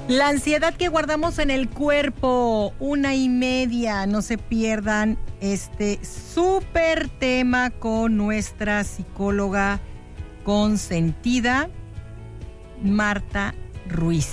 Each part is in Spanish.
La ansiedad que guardamos en el cuerpo, 1:30. No se pierdan este súper tema con nuestra psicóloga consentida, Marta Ruiz.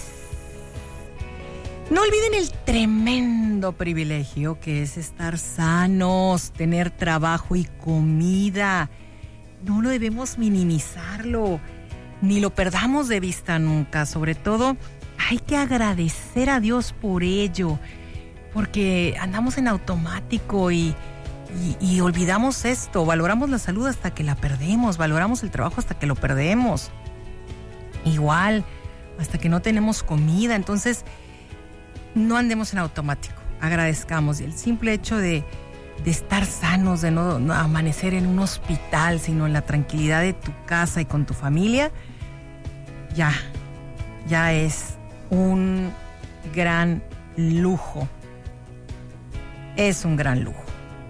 No olviden el tremendo privilegio que es estar sanos, tener trabajo y comida. No lo debemos minimizarlo, ni lo perdamos de vista nunca. Sobre todo, hay que agradecer a Dios por ello, porque andamos en automático y olvidamos esto. Valoramos la salud hasta que la perdemos, valoramos el trabajo hasta que lo perdemos. Igual, hasta que no tenemos comida. Entonces, no andemos en automático, agradezcamos. Y el simple hecho de estar sanos, de no amanecer en un hospital, sino en la tranquilidad de tu casa y con tu familia, ya es un gran lujo. Es un gran lujo.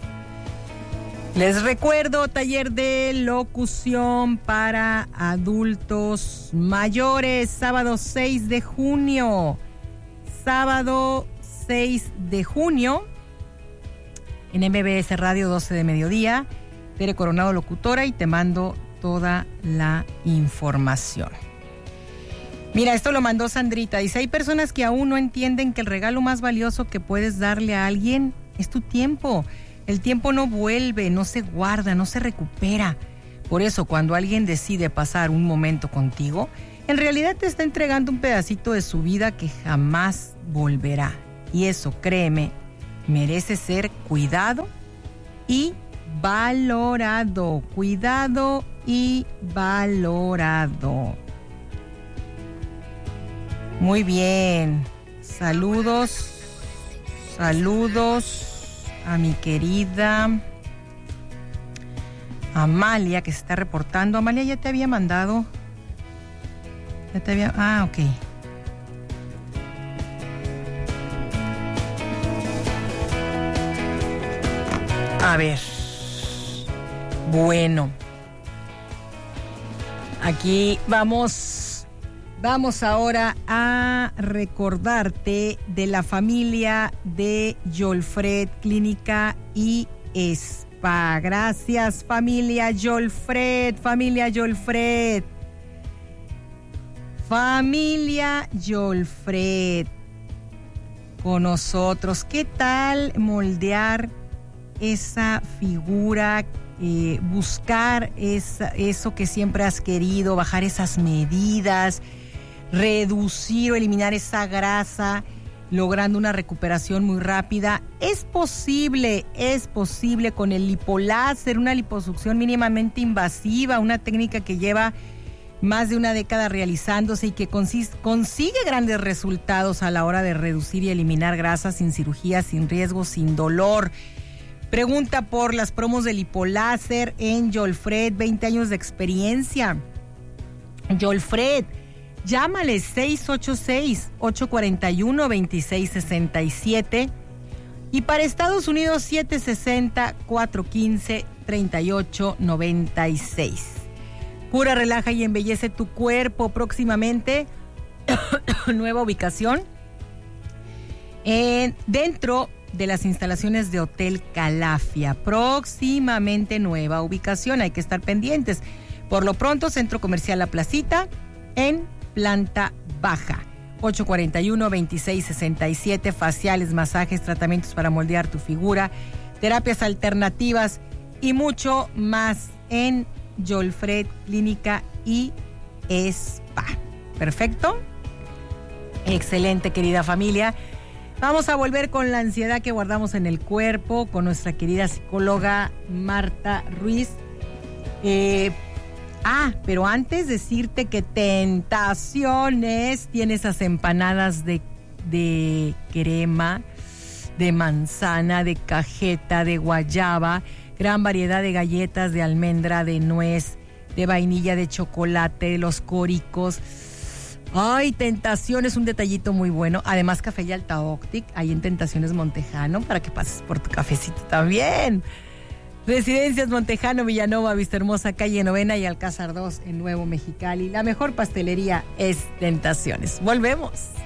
Les recuerdo, taller de locución para adultos mayores, sábado 6 de junio. Sábado 6 de junio, en MBS Radio, 12 de mediodía. Tere Coronado, locutora, y te mando toda la información. Mira, esto lo mandó Sandrita. Dice, hay personas que aún no entienden que el regalo más valioso que puedes darle a alguien es tu tiempo. El tiempo no vuelve, no se guarda, no se recupera. Por eso, cuando alguien decide pasar un momento contigo, en realidad te está entregando un pedacito de su vida que jamás volverá. Y eso, créeme, merece ser cuidado y valorado. Cuidado y valorado. Muy bien. Saludos a mi querida Amalia, que se está reportando. Amalia, ya te había mandado. Ok. A ver. Bueno. Aquí vamos ahora a recordarte de la familia de Yolfred Clínica y Spa. Gracias, familia Yolfred. Familia Yolfred con nosotros. ¿Qué tal moldear esa figura? Buscar eso que siempre has querido, bajar esas medidas, reducir o eliminar esa grasa, logrando una recuperación muy rápida. Es posible con el lipoláser, una liposucción mínimamente invasiva, una técnica que lleva más de una década realizándose y que consigue grandes resultados a la hora de reducir y eliminar grasa sin cirugía, sin riesgo, sin dolor. Pregunta por las promos de lipoláser en Yolfred, 20 años de experiencia. Yolfred, llámale 686-841-2667 y para Estados Unidos 760-415-3896. Cura, relaja y embellece tu cuerpo. Próximamente, nueva ubicación dentro de las instalaciones de Hotel Calafia. Próximamente nueva ubicación, hay que estar pendientes. Por lo pronto, Centro Comercial La Placita, en planta baja. 841-2667, faciales, masajes, tratamientos para moldear tu figura, terapias alternativas y mucho más en Yolfred Clínica y Spa. ¿Perfecto? Excelente, querida familia. Vamos a volver con la ansiedad que guardamos en el cuerpo con nuestra querida psicóloga Marta Ruiz. Pero antes decirte que Tentaciones tiene esas empanadas de crema, de manzana, de cajeta, de guayaba, gran variedad de galletas de almendra, de nuez, de vainilla, de chocolate, los córicos. Ay, Tentaciones, un detallito muy bueno. Además, Café y Alta Octic, ahí en Tentaciones Montejano, para que pases por tu cafecito también. Residencias Montejano, Villanova, Vistahermosa, Calle Novena y Alcázar 2 en Nuevo Mexicali. La mejor pastelería es Tentaciones. Volvemos.